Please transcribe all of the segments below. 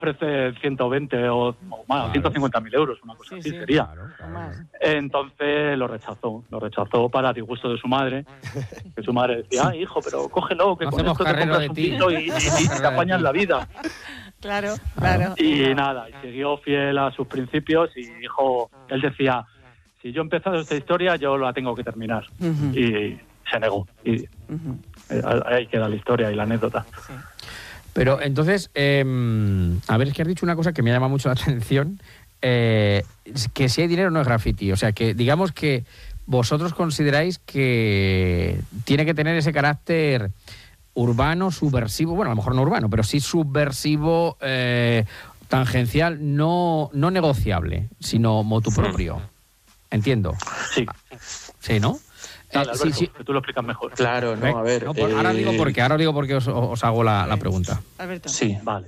ofrece 120 o más, claro. 150.000 euros, una cosa así sería. Claro. Entonces lo rechazó para disgusto de su madre, que su madre decía, hijo, pero cógelo, que con esto te compras un piso y te apañas la vida. Claro. Y nada, y siguió fiel a sus principios y dijo, él decía, si yo he empezado esta historia, yo la tengo que terminar. Y se negó. Y ahí queda la historia y la anécdota. Sí. Pero entonces, a ver, es que has dicho una cosa que me llama mucho la atención, que si hay dinero no es graffiti. O sea, que digamos que vosotros consideráis que tiene que tener ese carácter urbano, subversivo, bueno, a lo mejor no urbano, pero sí subversivo, tangencial, no negociable, sino motu propio. Entiendo. Sí. Sí, ¿no? Dale, Alberto, sí. que tú lo explicas mejor. Claro, no, a ver... No, ahora digo porque os hago la pregunta. Alberto. Sí. Vale.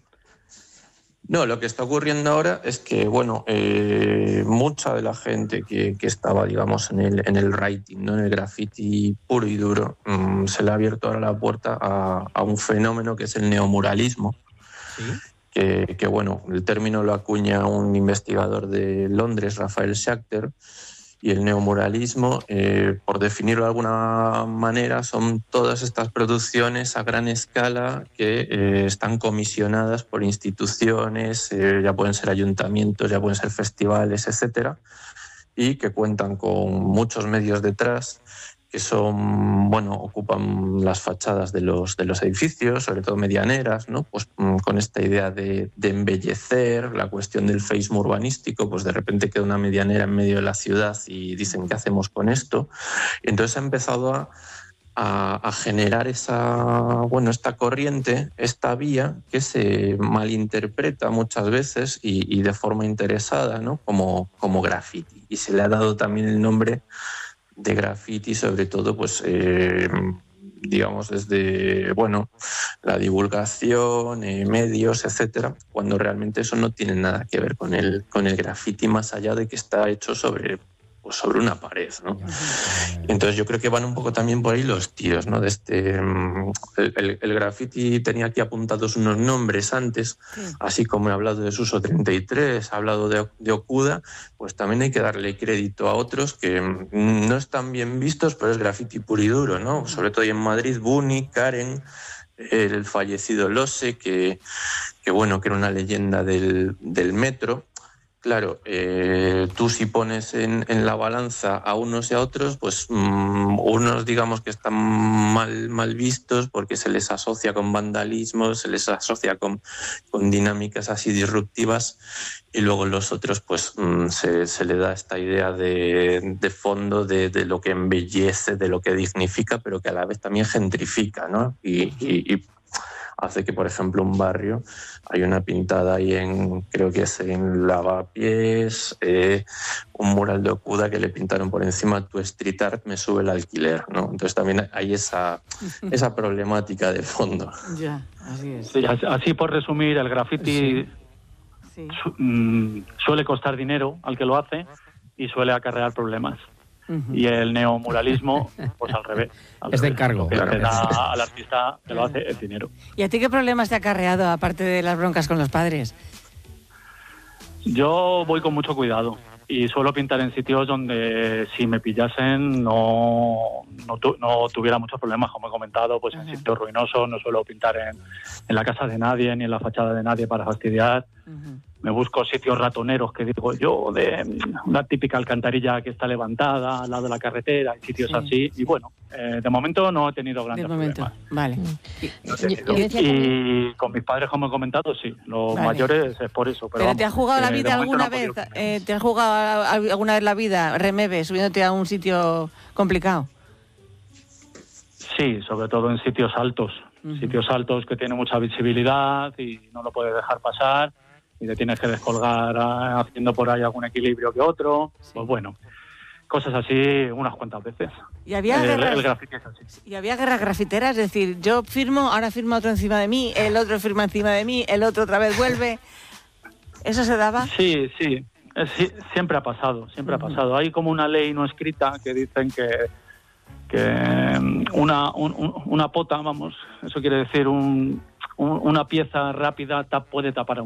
No, lo que está ocurriendo ahora es que, bueno, mucha de la gente que estaba, digamos, en el writing, ¿no? En el graffiti puro y duro, se le ha abierto ahora la puerta a un fenómeno que es el neomuralismo. ¿Sí? Que bueno, el término lo acuña un investigador de Londres, Rafael Schachter, y el neomuralismo, por definirlo de alguna manera, son todas estas producciones a gran escala que están comisionadas por instituciones, ya pueden ser ayuntamientos, ya pueden ser festivales, etcétera, y que cuentan con muchos medios detrás, que son, bueno, ocupan las fachadas de los edificios, sobre todo medianeras, ¿no? Pues con esta idea de embellecer, la cuestión del feísmo urbanístico, pues de repente queda una medianera en medio de la ciudad y dicen, ¿qué hacemos con esto? Y entonces ha empezado a generar esta corriente, esta vía que se malinterpreta muchas veces y de forma interesada, ¿no? como graffiti. Y se le ha dado también el nombre de graffiti, sobre todo, pues digamos, desde, bueno, la divulgación, medios, etcétera, cuando realmente eso no tiene nada que ver con el graffiti, más allá de que está hecho sobre una pared, ¿no? Entonces yo creo que van un poco también por ahí los tiros, ¿no? El graffiti tenía aquí apuntados unos nombres antes, así como he hablado de Suso 33, he hablado de Okuda, pues también hay que darle crédito a otros que no están bien vistos, pero es graffiti puro y duro, ¿no? Sobre todo ahí en Madrid, Buni, Karen, el fallecido Lose, que bueno, que era una leyenda del metro. Claro, tú si pones en la balanza a unos y a otros, pues unos digamos que están mal vistos porque se les asocia con vandalismo, se les asocia con dinámicas así disruptivas, y luego los otros pues se le da esta idea de fondo de lo que embellece, de lo que dignifica, pero que a la vez también gentrifica, ¿no? Y hace que, por ejemplo, un barrio, hay una pintada ahí creo que es en Lavapiés, un mural de Okuda que le pintaron por encima, tu street art me sube el alquiler, ¿no? Entonces también hay esa problemática de fondo. Ya, así es. Sí, así por resumir, el graffiti suele costar dinero al que lo hace y suele acarrear problemas. Y el neomuralismo, pues al revés. Es de encargo. Lo que le da al artista que lo hace el dinero. ¿Y a ti qué problemas te ha acarreado, aparte de las broncas con los padres? Yo voy con mucho cuidado y suelo pintar en sitios donde si me pillasen no tuviera muchos problemas, como he comentado, pues en sitios ruinosos. No suelo pintar en la casa de nadie ni en la fachada de nadie para fastidiar. Me busco sitios ratoneros, que digo yo, de una típica alcantarilla que está levantada al lado de la carretera, y sitios así. Y bueno, de momento no he tenido grandes problemas. Vale. Y con mis padres, como he comentado, sí, los mayores es por eso. Pero vamos, ¿te has jugado la vida alguna vez? ¿Te has jugado alguna vez la vida, remebe, subiéndote a un sitio complicado? Sí, sobre todo en sitios altos. Sitios altos que tienen mucha visibilidad y no lo puedes dejar pasar. Y te tienes que descolgar haciendo por ahí algún equilibrio que otro. Pues bueno, cosas así unas cuantas veces. ¿Y había el graffiti es así. ¿Y había guerras grafiteras? Es decir, yo firmo, ahora firma otro encima de mí, el otro firma encima de mí, el otro otra vez vuelve. ¿Eso se daba? Sí, siempre ha pasado, siempre ha pasado. Hay como una ley no escrita que dicen que una pota, vamos, eso quiere decir una pieza rápida puede tapar a un